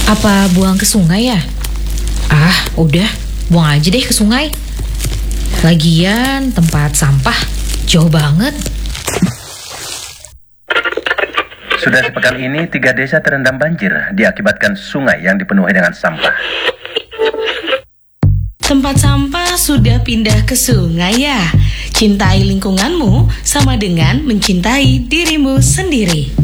Apa buang ke sungai ya? Udah, buang aja deh ke sungai. Lagian tempat sampah jauh banget. Sudah sepekan ini 3 desa terendam banjir diakibatkan sungai yang dipenuhi dengan sampah. Tempat sampah sudah pindah ke sungai ya. Cintai lingkunganmu sama dengan mencintai dirimu sendiri.